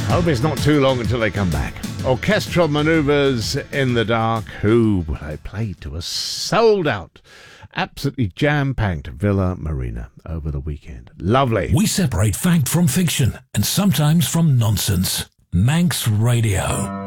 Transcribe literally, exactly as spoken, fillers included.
Hope it's not too long until they come back. Orchestral Manoeuvres in the Dark, who I played to a sold-out, absolutely jam-packed Villa Marina over the weekend. Lovely. We separate fact from fiction and sometimes from nonsense. Manx Radio.